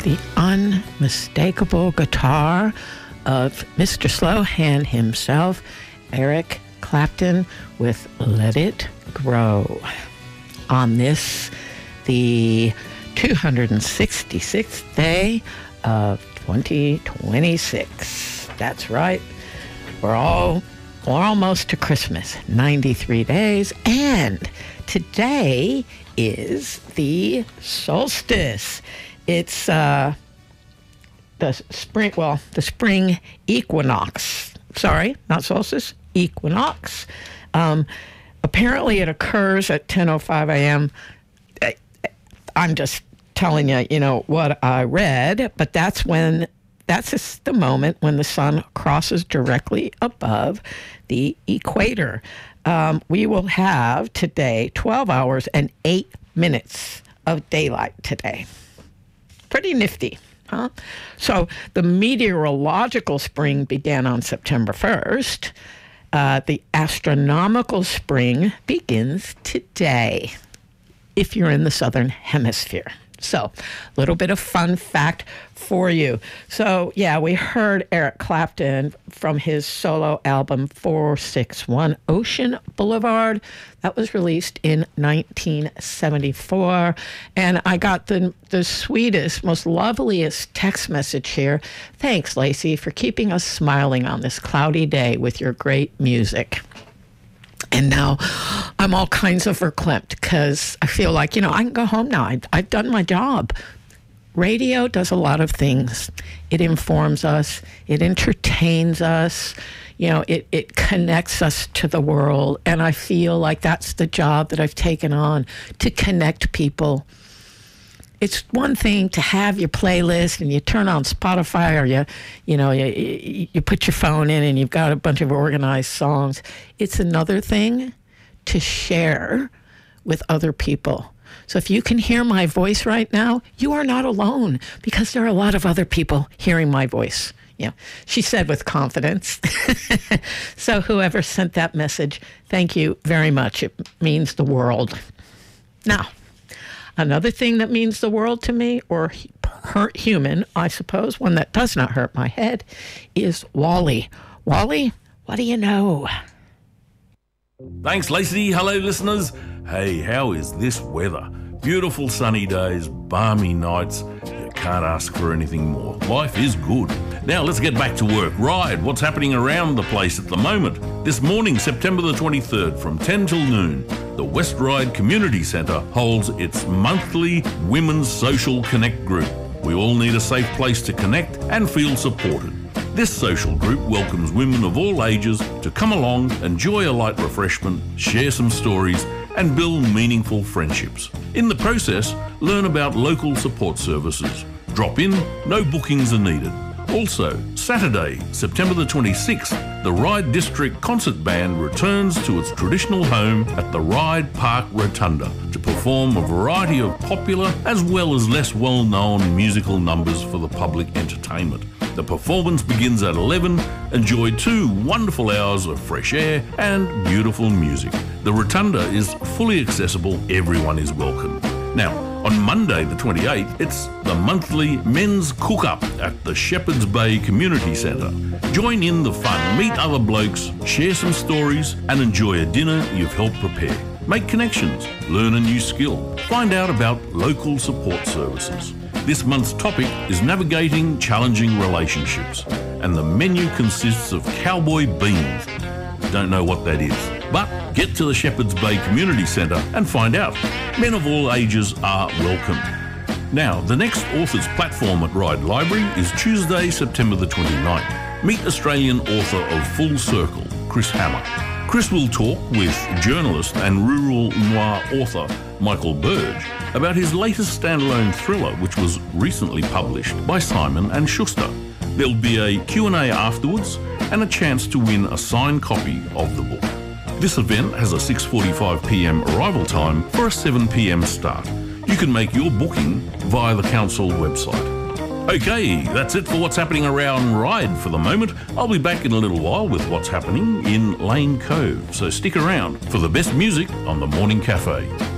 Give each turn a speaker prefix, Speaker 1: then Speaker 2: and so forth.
Speaker 1: the unmistakable guitar of Mr. Slowhand himself, Eric Clapton, with Let It Grow. On this, the 266th day of 2026. That's right. We're almost to Christmas, 93 days, and today is the solstice. It's the spring equinox. Sorry, not solstice, equinox. Apparently it occurs at 10:05 a.m. I'm just telling you, what I read, but that's just the moment when the sun crosses directly above the equator. We will have today 12 hours and 8 minutes of daylight today. Pretty nifty, huh? So the meteorological spring began on September 1st. The astronomical spring begins today, if you're in the southern hemisphere. So, a little bit of fun fact for you. So, yeah, we heard Eric Clapton from his solo album 461 Ocean Boulevard. That was released in 1974. And I got the sweetest, most loveliest text message here. Thanks, Lacey, for keeping us smiling on this cloudy day with your great music. And now I'm all kinds of verklempt because I feel like, I can go home now. I've done my job. Radio does a lot of things. It informs us. It entertains us. It connects us to the world. And I feel like that's the job that I've taken on, to connect people. It's one thing to have your playlist and you turn on Spotify, or you put your phone in and you've got a bunch of organized songs. It's another thing to share with other people. So if you can hear my voice right now, you are not alone, because there are a lot of other people hearing my voice. Yeah, she said with confidence. So whoever sent that message, thank you very much. It means the world. Now, another thing that means the world to me, or hurt human, I suppose, one that does not hurt my head, is Wally. Wally, what do you know?
Speaker 2: Thanks, Lacey. Hello, listeners. Hey, how is this weather? Beautiful sunny days, balmy nights. You can't ask for anything more. Life is good. Now let's get back to work. Ride, what's happening around the place at the moment? This morning, September the 23rd, from 10 till noon, the West Ryde Community Centre holds its monthly Women's Social Connect group. We all need a safe place to connect and feel supported. This social group welcomes women of all ages to come along, enjoy a light refreshment, share some stories, and build meaningful friendships. In the process, learn about local support services. Drop in, no bookings are needed. Also, Saturday, September the 26th, the Ryde District Concert Band returns to its traditional home at the Ryde Park Rotunda to perform a variety of popular as well as less well-known musical numbers for the public entertainment. The performance begins at 11. Enjoy 2 wonderful hours of fresh air and beautiful music. The Rotunda is fully accessible. Everyone is welcome. Now, on Monday the 28th, it's the monthly Men's Cook-Up at the Shepherds Bay Community Centre. Join in the fun, meet other blokes, share some stories, and enjoy a dinner you've helped prepare. Make connections, learn a new skill, find out about local support services. This month's topic is navigating challenging relationships, and the menu consists of cowboy beans. Don't know what that is, but get to the Shepherds Bay Community Centre and find out. Men of all ages are welcome. Now, the next author's platform at Ryde Library is Tuesday, September the 29th. Meet Australian author of Full Circle, Chris Hammer. Chris will talk with journalist and rural noir author Michael Burge about his latest standalone thriller, which was recently published by Simon & Schuster. There'll be a Q&A afterwards and a chance to win a signed copy of the book. This event has a 6:45 p.m. arrival time for a 7 p.m. start. You can make your booking via the council website. Okay, that's it for what's happening around Ryde for the moment. I'll be back in a little while with what's happening in Lane Cove, so stick around for the best music on the Morning Cafe.